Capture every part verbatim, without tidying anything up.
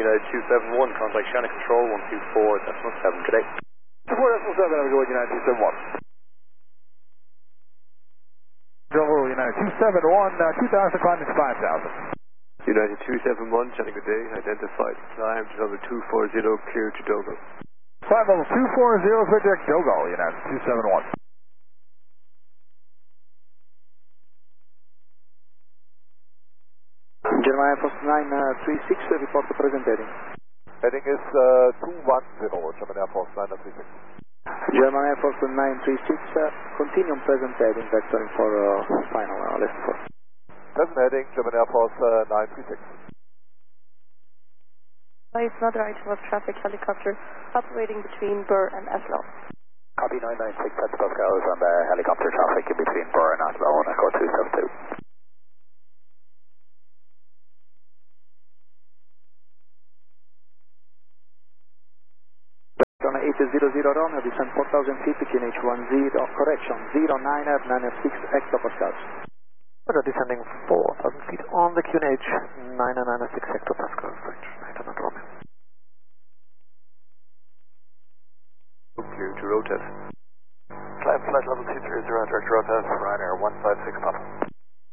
United two seven one, contact Shannon Control one two four decimal seven, good day. two four decimal seven, have a good one, United two seven one. Control United two seven one, uh, two thousand, climbing five thousand. United two seven one, Shannon, good day, identified climb to level two four zero, clear to Dogo. Climb level two four zero, clear to Dogo, United two seven one. German Air Force nine three six, report the present heading. Heading is uh, two one zero, German Air Force nine three six. German Air Force nine three six, uh, continue present heading, vectoring for uh, final uh, left four. Present heading, German Air Force uh, nine three six. It's not right for traffic helicopter operating between Burr and Oslo. Copy nine nine six, that's Pascals and uh, helicopter traffic in between Burr and Oslo on Echo two seven two. On eight zero zero run, descend four thousand feet, Q N H one zero, correction, zero nine nine six hectopascals. We're descending four thousand feet on the Q N H nine nine six hectopascals, range nine hundred Romeo. Clear to rotate. Climb flight level two three zero, direct rotate, Ryanair one five six Papa.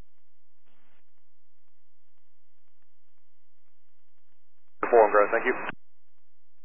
Four on ground, thank you.